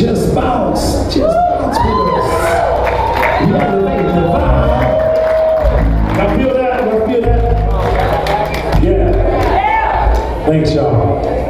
Just bounce with us. You elevate the vibe. Y'all feel that? Y'all feel that? Yeah. Thanks, y'all.